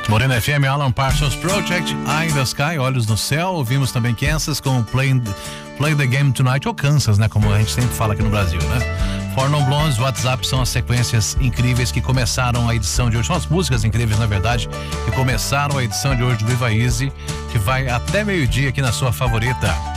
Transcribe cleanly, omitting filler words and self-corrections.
Morena FM, Alan Parsons Project, Eye in the Sky, Olhos no Céu. Ouvimos também Kansas com Play the Game Tonight, ou Kansas, né? Como a gente sempre fala aqui no Brasil, né? For Non Blondes, WhatsApp, são as sequências incríveis que começaram a edição de hoje. São as músicas incríveis, na verdade, que começaram a edição de hoje do Viva Easy, que vai até meio-dia aqui na sua favorita.